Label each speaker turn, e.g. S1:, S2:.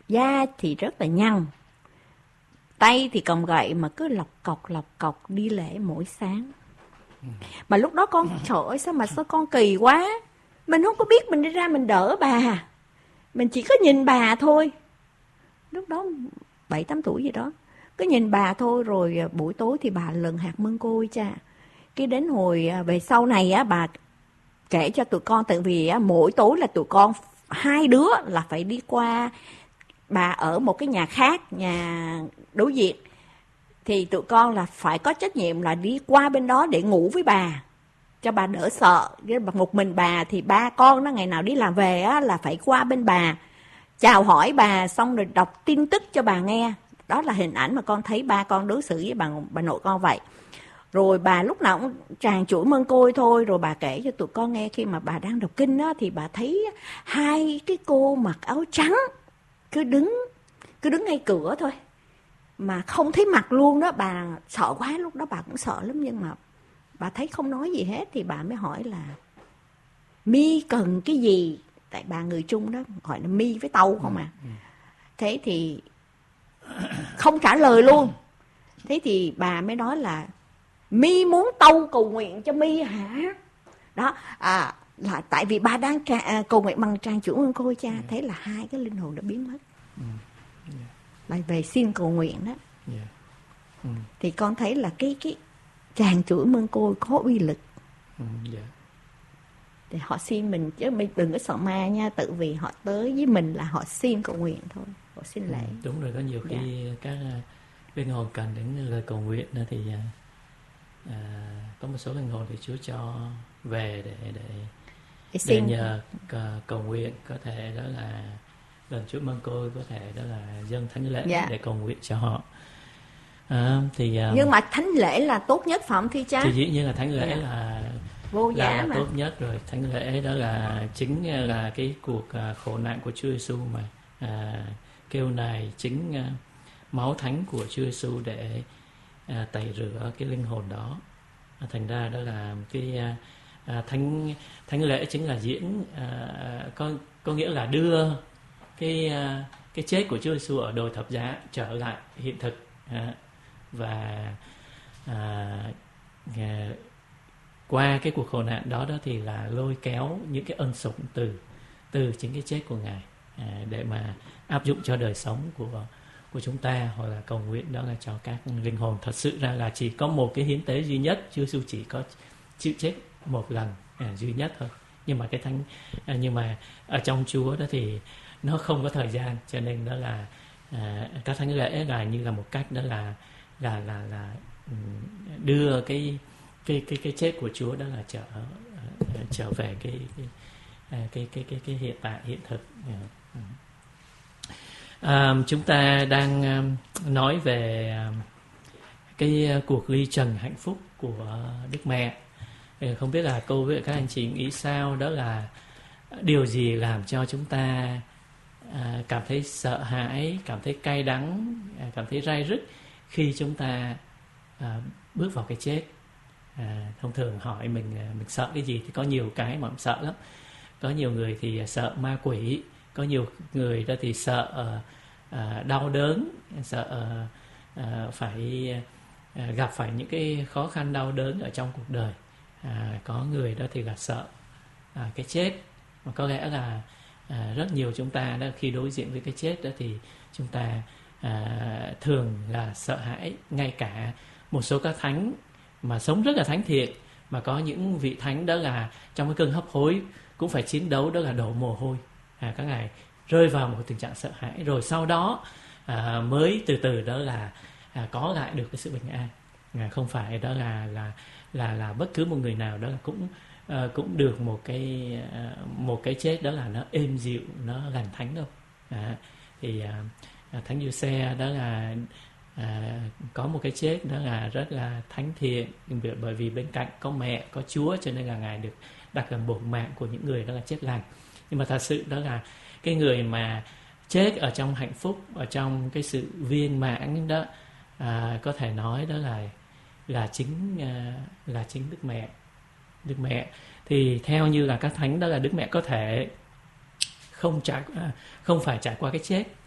S1: da thì rất là nhăn, tay thì cầm gậy mà cứ lọc cọc đi lễ mỗi sáng. Mà lúc đó con trời ơi, sao con kỳ quá, mình không có biết mình đi ra mình đỡ bà, mình chỉ có nhìn bà thôi. Lúc đó 7-8 tuổi gì đó, cứ nhìn bà thôi. Rồi buổi tối thì bà lần hạt mương côi cha. Cái đến hồi về sau này á, bà kể cho tụi con, tại vì á, mỗi tối là tụi con 2 đứa là phải đi qua, bà ở một cái nhà khác, nhà đối diện, thì tụi con là phải có trách nhiệm là đi qua bên đó để ngủ với bà, cho bà đỡ sợ. Một mình bà thì ba con nó ngày nào đi làm về á, là phải qua bên bà, chào hỏi bà, xong rồi đọc tin tức cho bà nghe. Đó là hình ảnh mà con thấy ba con đối xử với bà nội con vậy. Rồi bà lúc nào cũng tràn chuỗi mân côi thôi. Rồi bà kể cho tụi con nghe, khi mà bà đang đọc kinh á, thì bà thấy 2 cái cô mặc áo trắng cứ đứng ngay cửa thôi, mà không thấy mặt luôn đó. Bà sợ quá, lúc đó bà cũng sợ lắm, nhưng mà bà thấy không nói gì hết thì bà mới hỏi là mi cần cái gì, tại bà người Trung đó gọi là mi với tâu không à. Thế thì không trả lời luôn. Thế thì bà mới nói là mi muốn tâu cầu nguyện cho mi hả? Đó, là tại vì bà đang cầu nguyện bằng tràng chuỗi mân côi cha. Thế là 2 cái linh hồn đã biến mất. Bà về xin cầu nguyện đó. Thì con thấy là cái tràng chuỗi mân côi có uy lực. Thì họ xin mình, chứ mình đừng có sợ ma nha. Tự vì họ tới với mình là họ xin cầu nguyện thôi, họ xin lễ.
S2: Đúng rồi, có nhiều khi các linh hồn cần đến lời cầu nguyện thì có một số linh hồn thì Chúa cho về để nhờ cầu nguyện. Có thể đó là lần chuỗi mân côi, có thể đó là dâng thánh lễ để cầu nguyện cho họ.
S1: Nhưng mà thánh lễ là tốt nhất phải không Thi Cha?
S2: Thì dĩ nhiên là thánh lễ là
S1: vô giá
S2: là
S1: mà
S2: tốt nhất rồi. Thánh lễ đó là chính là cái cuộc khổ nạn của Chúa Giêsu mà kêu nài chính máu thánh của Chúa Giêsu để tẩy rửa cái linh hồn đó. Thành ra đó là cái thánh lễ chính là diễn có nghĩa là đưa cái chết của Chúa Giêsu ở đồi thập giá trở lại hiện thực, và qua cái cuộc khổ nạn đó thì là lôi kéo những cái ân sủng từ chính cái chết của Ngài để mà áp dụng cho đời sống của chúng ta, hoặc là cầu nguyện đó là cho các linh hồn. Thật sự ra là chỉ có một cái hiến tế duy nhất, Chúa Giêsu chỉ có chịu chết một lần duy nhất thôi. Nhưng mà ở trong Chúa đó thì nó không có thời gian, cho nên đó là các thánh lễ là như là một cách đó là đưa cái chết của Chúa đó là trở về cái hiện tại, hiện thực. Chúng ta đang nói về cái cuộc ly trần hạnh phúc của Đức Mẹ. Không biết là cô với các anh chị nghĩ sao, đó là điều gì làm cho chúng ta cảm thấy sợ hãi, cảm thấy cay đắng, cảm thấy rai rứt khi chúng ta bước vào cái chết. Thông thường hỏi mình sợ cái gì thì có nhiều cái mà mình sợ lắm. Có nhiều người thì sợ ma quỷ, có nhiều người đó thì sợ đau đớn, sợ phải gặp phải những cái khó khăn đau đớn ở trong cuộc đời. Có người đó thì là sợ cái chết. Mà có lẽ là rất nhiều chúng ta đó, khi đối diện với cái chết đó thì chúng ta thường là sợ hãi. Ngay cả một số các thánh mà sống rất là thánh thiện, mà có những vị thánh đó là trong cái cơn hấp hối cũng phải chiến đấu, đó là đổ mồ hôi. Các ngài rơi vào một tình trạng sợ hãi, rồi sau đó mới từ từ đó là có lại được cái sự bình an. Không phải đó là bất cứ một người nào đó là cũng được một cái chết đó là nó êm dịu, nó lành thánh đâu. Thì Thánh Giuse đó là có một cái chết đó là rất là thánh thiện, bởi vì bên cạnh có mẹ, có Chúa, cho nên là ngài được đặt làm bổn mạng của những người đó là chết lành. Nhưng mà thật sự đó là cái người mà chết ở trong hạnh phúc, ở trong cái sự viên mãn đó, có thể nói đó là chính Đức Mẹ. Đức Mẹ thì theo như là các thánh đó là Đức Mẹ có thể không phải trải qua cái chết,